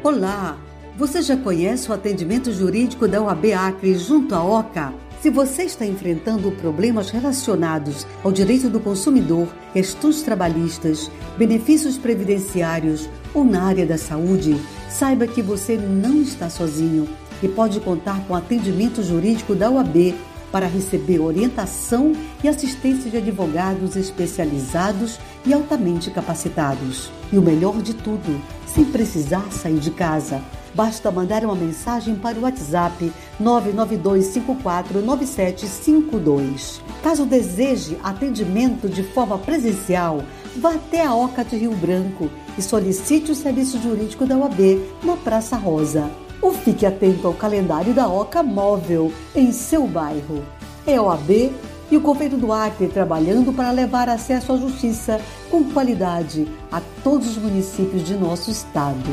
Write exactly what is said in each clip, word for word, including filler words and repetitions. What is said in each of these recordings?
Olá! Você já conhece o atendimento jurídico da O A B Acre junto à OCA? Se você está enfrentando problemas relacionados ao direito do consumidor, questões trabalhistas, benefícios previdenciários ou na área da saúde, saiba que você não está sozinho e pode contar com atendimento jurídico da O A B para receber orientação e assistência de advogados especializados e altamente capacitados. E o melhor de tudo, sem precisar sair de casa. Basta mandar uma mensagem para o WhatsApp nove nove dois cinco quatro nove sete cinco dois. Caso deseje atendimento de forma presencial, vá até a OCA de Rio Branco e solicite o serviço jurídico da O A B na Praça Rosa. Ou fique atento ao calendário da OCA móvel em seu bairro. É a O A B e o Governo do Acre trabalhando para levar acesso à justiça com qualidade a todos os municípios de nosso estado.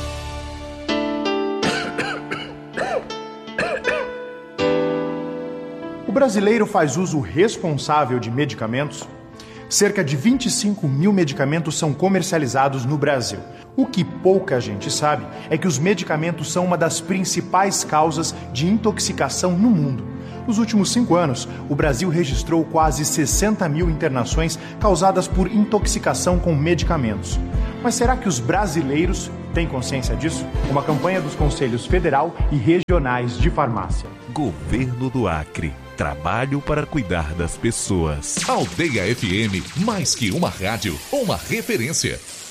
O brasileiro faz uso responsável de medicamentos? Cerca de vinte e cinco mil medicamentos são comercializados no Brasil. O que pouca gente sabe é que os medicamentos são uma das principais causas de intoxicação no mundo. Nos últimos cinco anos, o Brasil registrou quase sessenta mil internações causadas por intoxicação com medicamentos. Mas será que os brasileiros têm consciência disso? Uma campanha dos Conselhos Federal e Regionais de Farmácia. Governo do Acre. Trabalho para cuidar das pessoas. Aldeia F M, mais que uma rádio, uma referência.